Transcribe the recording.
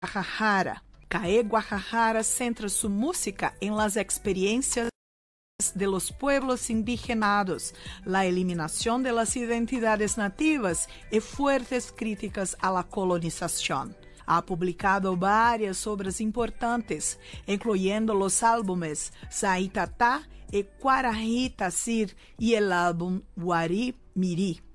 Guajajara. Cae Guajajara centra su música en las experiencias de los pueblos indígenas, la eliminación de las identidades nativas y fuertes críticas a la colonización. Ha publicado varias obras importantes, incluyendo los álbumes Saitatá y Quarají Tacir y el álbum Wari Miri.